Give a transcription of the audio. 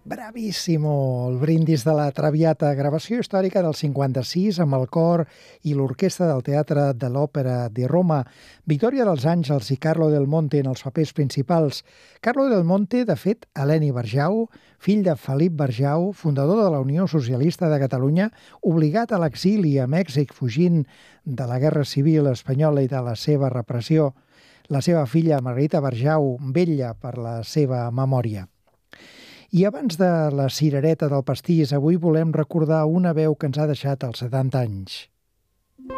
Bravíssimo! El brindis de la Traviata, gravació històrica del 56 amb el cor i l'orquestra del Teatre de l'Òpera de Roma. Victòria dels Àngels i Carlo Del Monte en els papers principals. Carlo Del Monte, de fet, Eleni Barjau, fill de Felip Barjau, fundador de la Unió Socialista de Catalunya, obligat a l'exili a Mèxic fugint de la Guerra Civil espanyola i de la seva repressió. La seva filla, Margarita Barjau, vetlla per la seva memòria. I abans de la cirereta del pastís, avui volem recordar una veu que ens ha deixat als 70 anys.